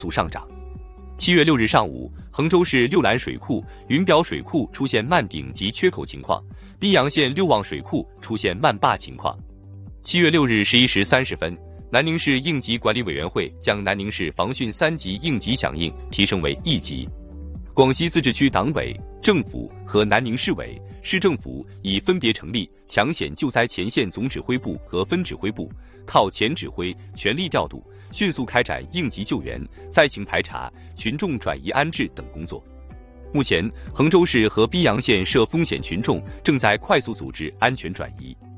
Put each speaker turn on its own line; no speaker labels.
速上涨。7月6日上午，衡州市六兰水库、云表水库出现漫顶及缺口情况，宾阳县六旺水库出现漫坝情况。7月6日11时30分，南宁市应急管理委员会将南宁市防汛3级应急响应提升为1级。广西自治区党委、政府和南宁市委、市政府已分别成立抢险救灾前线总指挥部和分指挥部，靠前指挥全力调度，迅速开展应急救援、灾情排查、群众转移安置等工作。目前，衡州市和宾阳县涉风险群众正在快速组织安全转移。